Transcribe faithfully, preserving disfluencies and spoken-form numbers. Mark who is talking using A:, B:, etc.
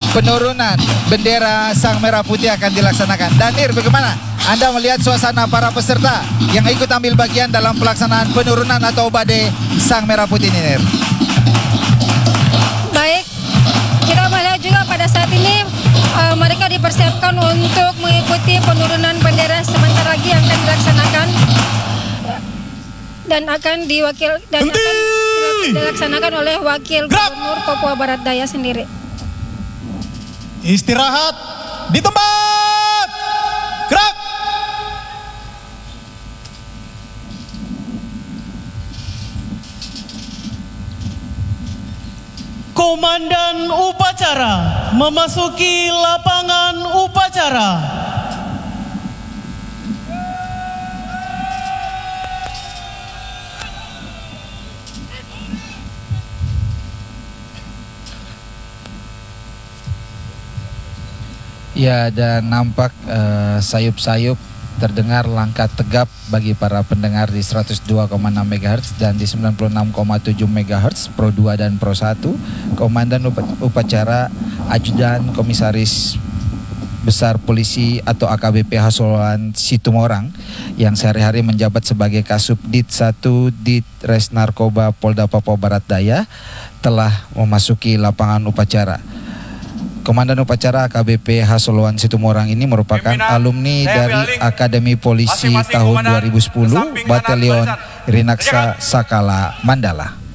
A: penurunan bendera Sang Merah Putih akan dilaksanakan. Danir, bagaimana Anda melihat suasana para peserta yang ikut ambil bagian dalam pelaksanaan penurunan atau obade Sang Merah Putih ini, Nir?
B: Baik, kita melihat juga pada saat ini uh, mereka dipersiapkan untuk mengikuti penurunan bendera sebentar lagi yang akan dilaksanakan dan akan diwakil dan
C: Henti!
B: akan dilaksanakan oleh Wakil
C: Gerak!
B: Gubernur Papua Barat Daya sendiri.
C: Istirahat di tempat. Gerak. Komandan upacara memasuki lapangan upacara.
A: Ya, dan nampak sayup-sayup uh, terdengar langkah tegap bagi para pendengar di seratus dua koma enam megahertz dan di sembilan puluh enam koma tujuh megahertz Pro dua dan Pro satu. Komandan up upacara Ajudan Komisaris Besar Polisi atau A K B P Hasoloan Situmorang yang sehari-hari menjabat sebagai Kasubdit satu Dit Res Narkoba Polda Papua Barat Daya telah memasuki lapangan upacara. Komandan upacara A K B P Hasoloan Situmorang ini merupakan Pimpinan, alumni dari Akademi Polisi tahun dua ribu sepuluh, Batalion Rinaksa Sakala Mandala.